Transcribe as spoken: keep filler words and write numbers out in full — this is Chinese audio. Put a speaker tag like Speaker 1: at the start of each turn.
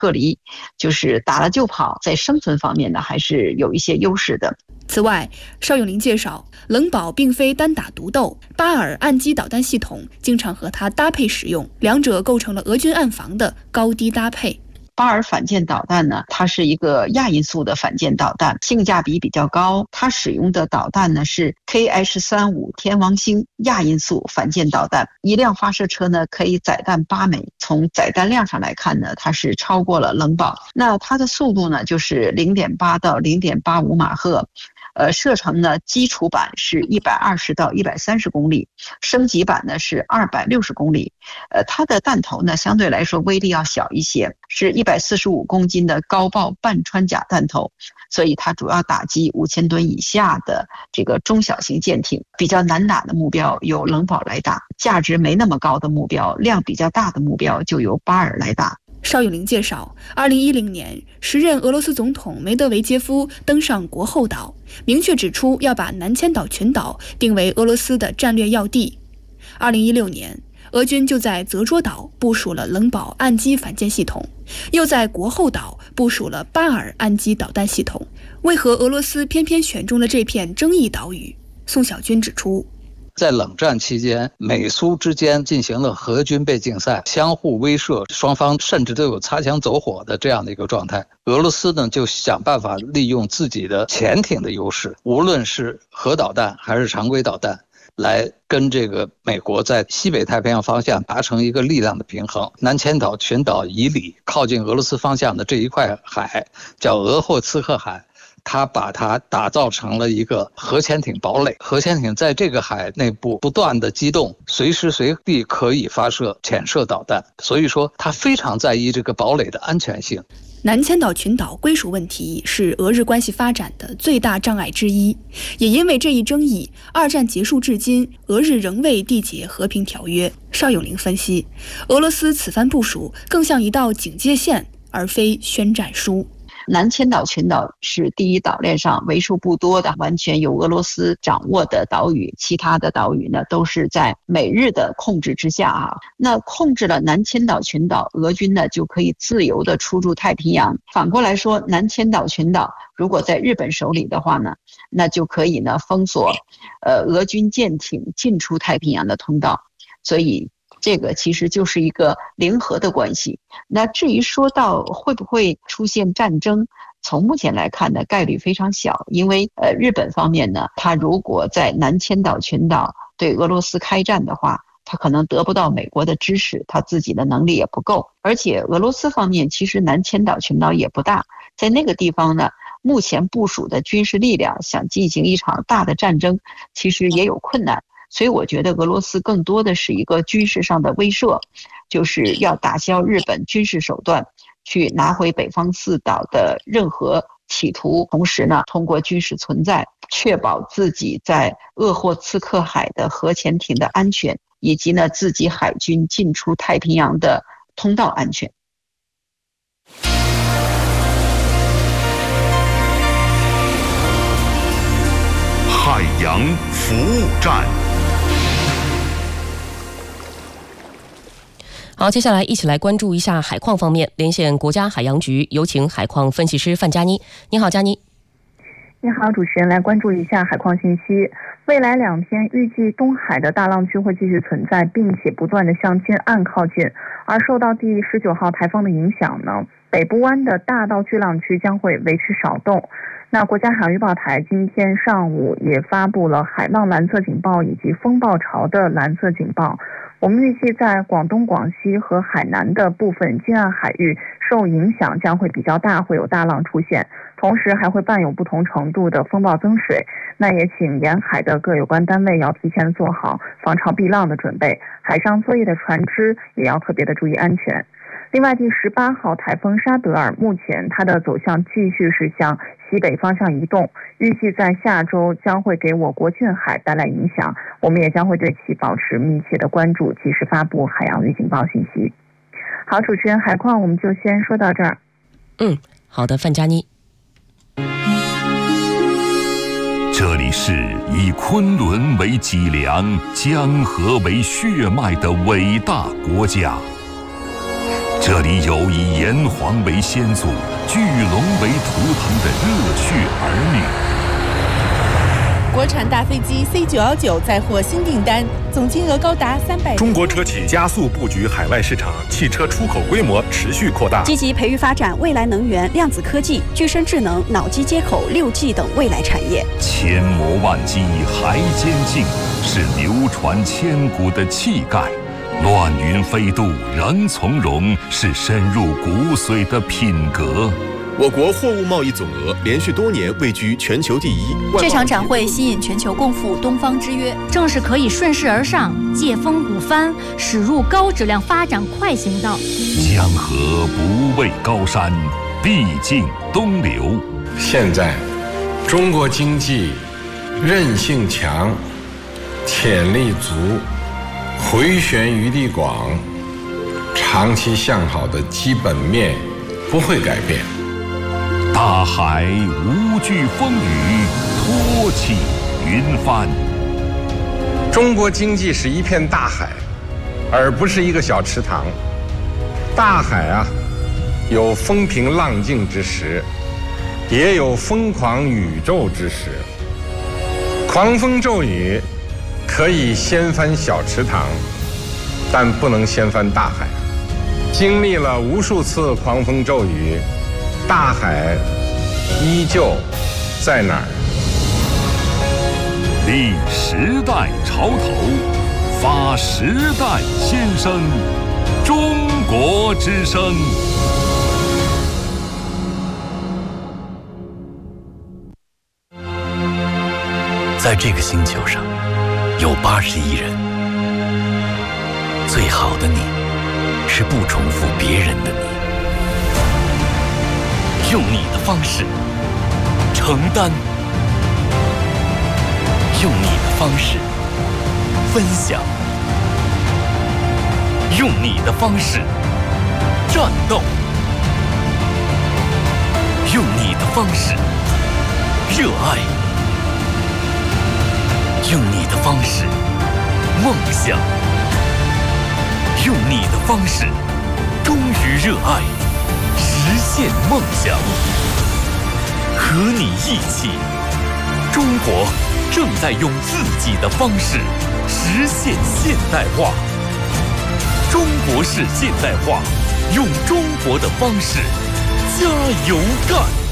Speaker 1: 各离，就是打了就跑，在生存方面呢还是有一些优势的。
Speaker 2: 此外，邵永林介绍，冷宝并非单打独斗，巴尔岸基导弹系统经常和它搭配使用，两者构成了俄军岸防的高低搭配。
Speaker 1: 巴尔反舰导弹呢，它是一个亚音速的反舰导弹，性价比比较高。它使用的导弹呢是 K H 三十五 天王星亚音速反舰导弹，一辆发射车呢可以载弹八枚。从载弹量上来看呢，它是超过了冷宝。那它的速度呢就是 零点八到零点八五马赫。呃，射程呢，基础版是一百二十到一百三十公里，升级版呢是二百六十公里。呃，它的弹头呢相对来说威力要小一些，是一百四十五公斤的高爆半穿甲弹头，所以它主要打击五千吨以下的这个中小型舰艇。比较难打的目标由冷宝来打，价值没那么高的目标，量比较大的目标就由巴尔来打。
Speaker 2: 邵永林介绍，二零一零年，时任俄罗斯总统梅德韦杰夫登上国后岛，明确指出要把南千岛群岛定为俄罗斯的战略要地。二零一六年，俄军就在泽捉岛部署了冷宝岸基反舰系统，又在国后岛部署了巴尔岸基导弹系统。为何俄罗斯偏偏选中了这片争议岛屿？宋小军指出，
Speaker 3: 在冷战期间，美苏之间进行了核军备竞赛，相互威慑，双方甚至都有擦枪走火的这样的一个状态。俄罗斯呢就想办法利用自己的潜艇的优势，无论是核导弹还是常规导弹，来跟这个美国在西北太平洋方向达成一个力量的平衡。南千岛群岛以里靠近俄罗斯方向的这一块海叫俄霍茨克海，他把它打造成了一个核潜艇堡垒，核潜艇在这个海内部不断的机动，随时随地可以发射潜射导弹，所以说他非常在意这个堡垒的安全性。
Speaker 2: 南千岛群岛归属问题是俄日关系发展的最大障碍之一，也因为这一争议，二战结束至今，俄日仍未缔结和平条约。邵永林分析，俄罗斯此番部署更像一道警戒线，而非宣战书。
Speaker 1: 南千岛群岛是第一岛链上为数不多的完全由俄罗斯掌握的岛屿，其他的岛屿呢都是在美日的控制之下啊。那控制了南千岛群岛，俄军呢就可以自由的出入太平洋。反过来说，南千岛群岛如果在日本手里的话呢，那就可以呢封锁呃俄军舰艇进出太平洋的通道。所以这个其实就是一个零和的关系。那至于说到会不会出现战争，从目前来看呢，概率非常小，因为呃日本方面呢，他如果在南千岛群岛对俄罗斯开战的话，他可能得不到美国的支持，他自己的能力也不够。而且俄罗斯方面其实南千岛群岛也不大，在那个地方呢，目前部署的军事力量想进行一场大的战争，其实也有困难。所以我觉得俄罗斯更多的是一个军事上的威慑，就是要打消日本军事手段，去拿回北方四岛的任何企图，同时呢，通过军事存在，确保自己在鄂霍次克海的核潜艇的安全，以及呢自己海军进出太平洋的通道安全。
Speaker 4: 海洋服务站。
Speaker 5: 好，接下来一起来关注一下海况方面。连线国家海洋局，有请海况分析师范佳妮。你好，佳妮。
Speaker 6: 你好，主持人，来关注一下海况信息。未来两天预计东海的大浪区会继续存在，并且不断的向近岸靠近。而受到第十九号台风的影响呢，北部湾的大到巨浪区将会维持少动。那国家海洋预报台今天上午也发布了海浪蓝色警报以及风暴潮的蓝色警报。我们预计在广东、广西和海南的部分近岸海域受影响将会比较大，会有大浪出现，同时还会伴有不同程度的风暴增水。那也请沿海的各有关单位要提前做好防潮避浪的准备，海上作业的船只也要特别的注意安全。另外，第十八号台风沙德尔目前它的走向继续是向西北方向移动，预计在下周将会给我国近海带来影响，我们也将会对其保持密切的关注，及时发布海洋预警报信息。好，主持人，海况我们就先说到这儿。
Speaker 5: 嗯，好的，范佳妮。
Speaker 4: 这里是以昆仑为脊梁、江河为血脉的伟大国家。 这里有以炎黄为先祖、巨龙为图腾的热血儿女。
Speaker 7: 国产大飞机 C 九一九再获新订单，总金额高达三百。
Speaker 8: 中国车企加速布局海外市场，汽车出口规模持续扩大，
Speaker 9: 积极培育发展未来能源、量子科技、具身智能、脑机接口、六 G 等未来产业。
Speaker 4: 千磨万击还坚劲，是流传千古的气概；乱云飞渡仍从容，是深入骨髓的品格。
Speaker 10: 我国货物贸易总额连续多年位居全球第一。
Speaker 11: 这场展会吸引全球共赴东方之约，
Speaker 12: 正是可以顺势而上，借风鼓帆，驶入高质量发展快行道。
Speaker 4: 江河不畏高山，必尽东流。
Speaker 13: 现在，中国经济韧性强，潜力足，回旋余地广，长期向好的基本面不会改变。
Speaker 4: 大海无惧风雨，托起云帆。
Speaker 13: 中国经济是一片大海，而不是一个小池塘。大海啊，有风平浪静之时，也有疯狂宇宙之时。狂风骤雨可以掀翻小池塘，但不能掀翻大海。经历了无数次狂风骤雨，大海依旧在哪儿？
Speaker 4: 立时代潮头，发时代先声，中国之声。
Speaker 14: 在这个星球上，有八十亿人。最好的你，是不重复别人的你。用你的方式承担，用你的方式分享，用你的方式战斗，用你的方式热爱，用你的方式梦想，用你的方式忠于热爱，实现梦想。和你一起，中国正在用自己的方式实现现代化。中国式现代化，用中国的方式加油干。